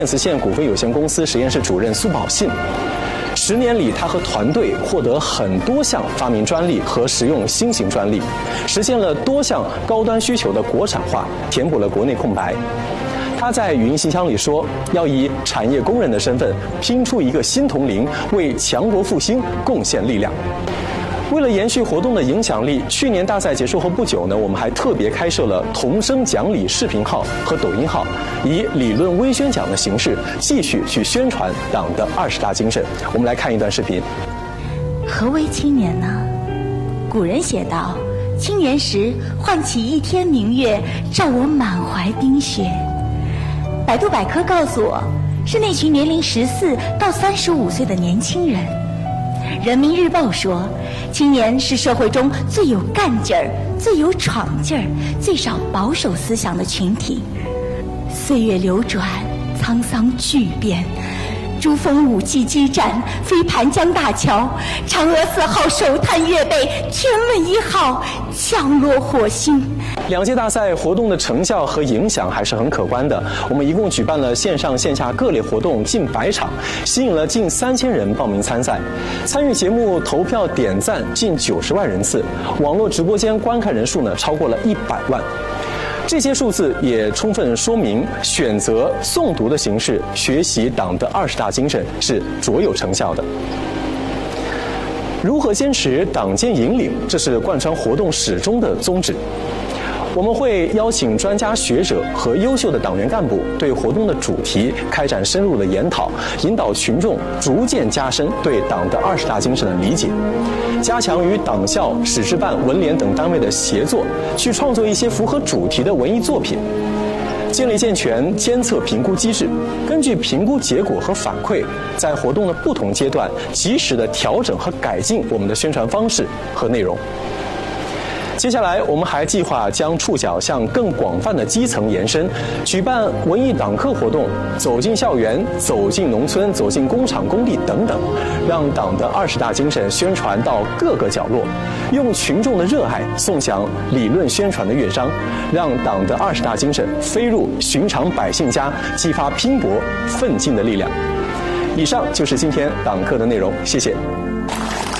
电子线股份有限公司实验室主任苏宝信。10年里，他和团队获得很多项发明专利和实用新型专利，实现了多项高端需求的国产化，填补了国内空白。他在语音信箱里说，要以产业工人的身份拼出一个新铜陵，为强国复兴贡献力量。为了延续活动的影响力，去年大赛结束后不久呢，我们还特别开设了同声讲理视频号和抖音号，以理论微宣讲的形式继续去宣传党的20大精神。我们来看一段视频。 何为青年呢？古人写道：青年时唤起一天明月，照我满怀冰雪。百度百科告诉我，是那群年龄14到35岁的年轻人。人民日报说，青年是社会中最有干劲儿、最有闯劲儿、最少保守思想的群体。岁月流转，沧桑巨变，珠峰武器激战，飞盘江大桥，嫦娥4号首探月背，天问1号降落火星。 2届大赛活动的成效和影响还是很可观的。我们一共举办了线上线下各类活动近100场，吸引了近3000人报名参赛。参与节目投票点赞近90万人次，网络直播间观看人数呢超过了100万。这些数字也充分说明，选择诵读的形式学习党的20大精神是卓有成效的。如何坚持党建引领，这是贯穿活动始终的宗旨。我们会邀请专家学者和优秀的党员干部，对活动的主题开展深入的研讨，引导群众逐渐加深对党的20大精神的理解，加强与党校、史志办、文联等单位的协作，去创作一些符合主题的文艺作品。建立健全监测评估机制，根据评估结果和反馈，在活动的不同阶段及时的调整和改进我们的宣传方式和内容。接下来，我们还计划将触角向更广泛的基层延伸，举办文艺党课活动，走进校园、走进农村、走进工厂、工地等等，让党的20大精神宣传到各个角落，用群众的热爱颂响理论宣传的乐章，让党的20大精神飞入寻常百姓家，激发拼搏奋进的力量。以上就是今天党课的内容，谢谢。